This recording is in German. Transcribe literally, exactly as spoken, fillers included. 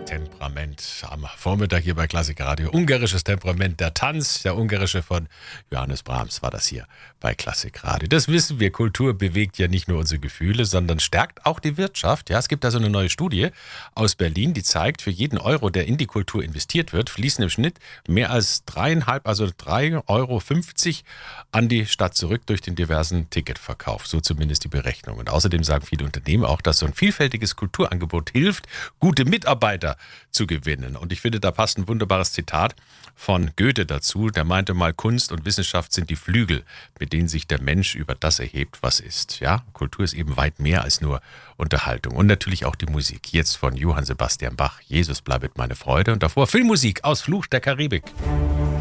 Temperament am Vormittag hier bei Klassik Radio. Ungarisches Temperament, der Tanz, der ungarische von Johannes Brahms war das hier bei Klassik Radio. Das wissen wir, Kultur bewegt ja nicht nur unsere Gefühle, sondern stärkt auch die Wirtschaft. Ja, es gibt da so eine neue Studie aus Berlin, die zeigt, für jeden Euro, der in die Kultur investiert wird, fließen im Schnitt mehr als dreieinhalb, also drei Euro fünfzig an die Stadt zurück durch den diversen Ticketverkauf. So zumindest die Berechnung. Und außerdem sagen viele Unternehmen auch, dass so ein vielfältiges Kulturangebot hilft, gute Mitarbeiter zu gewinnen. Und ich finde, da passt ein wunderbares Zitat von Goethe dazu. Der meinte mal, Kunst und Wissenschaft sind die Flügel, mit denen sich der Mensch über das erhebt, was ist. Ja, Kultur ist eben weit mehr als nur Unterhaltung. Und natürlich auch die Musik. Jetzt von Johann Sebastian Bach, Jesus bleibet meine Freude. Und davor Filmmusik aus Fluch der Karibik.